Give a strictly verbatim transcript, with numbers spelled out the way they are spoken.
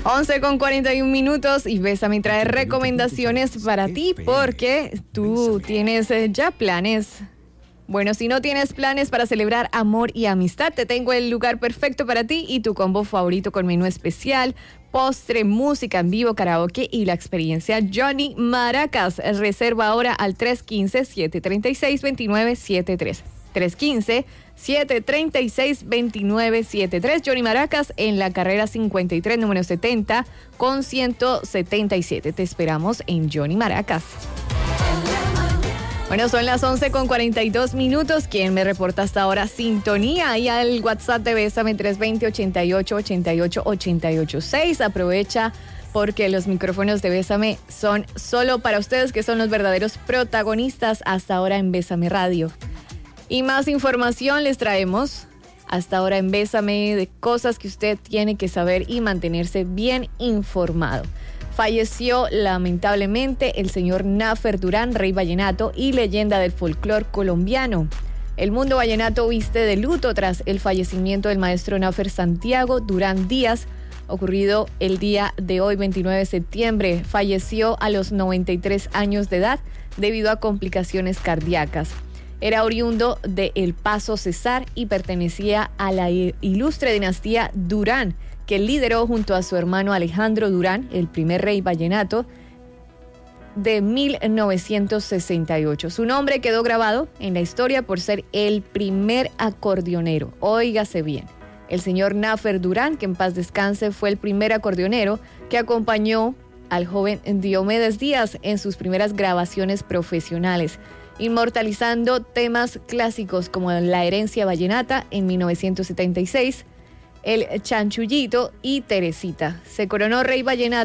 once con cuarenta y un minutos y Bésame trae recomendaciones para ti porque tú tienes eh, ya planes. Bueno, si no tienes planes para celebrar amor y amistad, te tengo el lugar perfecto para ti y tu combo favorito con menú especial, postre, música en vivo, karaoke y la experiencia Johnny Maracas. Reserva ahora al tres uno cinco, siete tres seis, dos nueve siete tres. tres uno cinco, siete tres seis, dos nueve siete tres. Johnny Maracas en la carrera cincuenta y tres, número setenta, con ciento setenta y siete. Te esperamos en Johnny Maracas. Bueno, son las once con cuarenta y dos minutos. ¿Quién me reporta hasta ahora? Sintonía y al WhatsApp de Bésame tres dos cero, ochenta y ocho, ochenta y ocho, ochenta y ocho seis. Aprovecha porque los micrófonos de Bésame son solo para ustedes, que son los verdaderos protagonistas hasta ahora en Bésame Radio. Y más información les traemos hasta ahora en Bésame de cosas que usted tiene que saber y mantenerse bien informado. Falleció lamentablemente el señor Nafer Durán, rey vallenato y leyenda del folclore colombiano. El mundo vallenato viste de luto tras el fallecimiento del maestro Nafer Santiago Durán Díaz, ocurrido el día de hoy, veintinueve de septiembre. Falleció a los noventa y tres años de edad debido a complicaciones cardíacas. Era oriundo de El Paso, Cesar, y pertenecía a la ilustre dinastía Durán, que lideró junto a su hermano Alejandro Durán, el primer rey vallenato de mil novecientos sesenta y ocho. Su nombre quedó grabado en la historia por ser el primer acordeonero. Óigase bien, el señor Nafer Durán, que en paz descanse, fue el primer acordeonero que acompañó al joven Diomedes Díaz en sus primeras grabaciones profesionales, inmortalizando temas clásicos como La herencia vallenata en mil novecientos setenta y seis, El chanchullito y Teresita. Se coronó rey vallenato